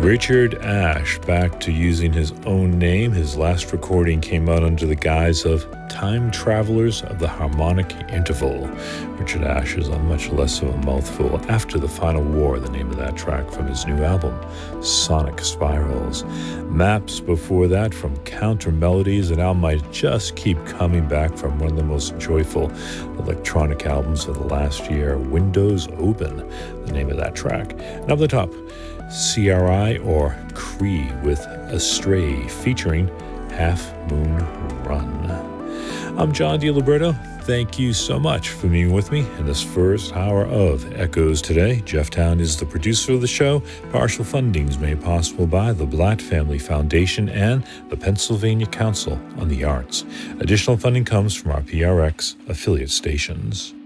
Richard Ashe back to using his own name. His last recording came out under the guise of Time Travelers of the Harmonic Interval. Richard Ashe is a much less of a mouthful. After the Final War, the name of that track from his new album, Sonic Spirals. Maps before that from Counter Melodies, an album I just keep coming back from, one of the most joyful electronic albums of the last year, Windows Open, the name of that track. And up the top, CRI or Cree with Astray featuring Half Moon Run. I'm John DiLiberto. Thank you so much for being with me in this first hour of Echoes Today. Jeff Town is the producer of the show. Partial funding is made possible by the Blatt Family Foundation and the Pennsylvania Council on the Arts. Additional funding comes from our PRX affiliate stations.